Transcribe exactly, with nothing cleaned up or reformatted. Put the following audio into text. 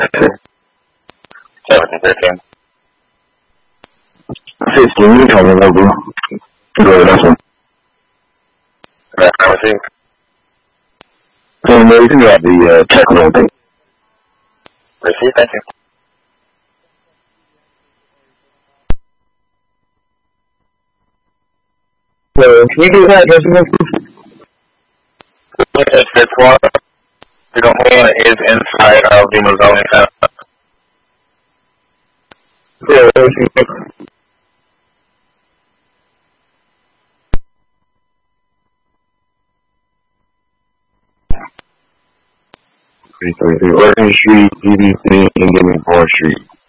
seventeen thirteen. fifteen, you talking about, bro? Go ahead, that's one. That's not received. So, no, you can have the uh, check roll thing. Receive, thank you. So, can you do that, Justin? It's this one. The component is inside of the Mazzoni Center. Yeah, let's see. three thirty-three Oregon Street, D B C, and Indian Broad Street.